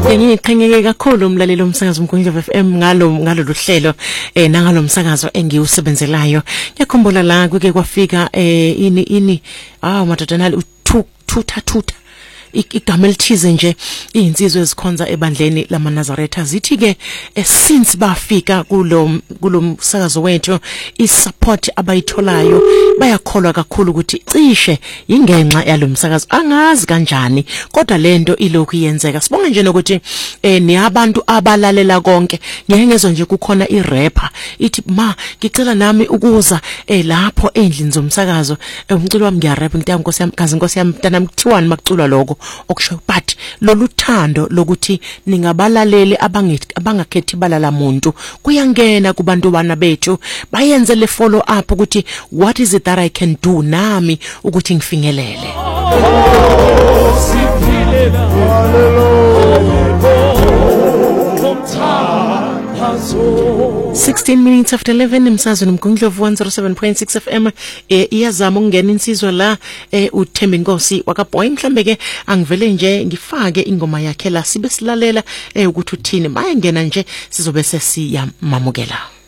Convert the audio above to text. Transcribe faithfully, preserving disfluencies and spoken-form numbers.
Ngiqhengeke kakhulu umlaleli omsakazo Mgungundlovu F M ngalo ngalo luhlelo eh nangalo msakazo engiwusebenzelayo. Ngiyakhumbula la kuke kwafika eh ini ini ah madodana uthutha thutha igama elithize nje izinsizwe ezikhonza ebandleni lamaNazaretha zithi ke since bafika kulo kulomsakazo wethu isupport abayitholayo bayakholwa kakhulu ukuthi cishe ingenxa yalomsakazo angazi kanjani kodwa lento ilokhu iyenzeka. Sibonga nje nokuthi eh ni abantu abalalela konke ngiyengezwe nje kukhona irapper ithi ma ngicela nami ukuza eh lapho endlini zomsakazo umculo wami ngiyarap ngitanga inkosi yami kazi inkosi yami mntana mthiwani makuculwa lokho okusho but loluthando lokuthi ningabalaleli abangakhethi balala muntu kuyangena kubantu bana bethu bayenze le follow up ukuthi what is it that I can do nami ukuthi ngifingelele. sixteen minutes after eleven emsazweni Mgungundlovu one oh seven point six F M eh iyazama ukungena insizwa la eh uThembi Nkosi wakaBoy mhlambe ke angivele nje ngifake ingoma yakhe la sibe silalela eh ukuthi uthini mayengena nje sizobe sesiyamamukela.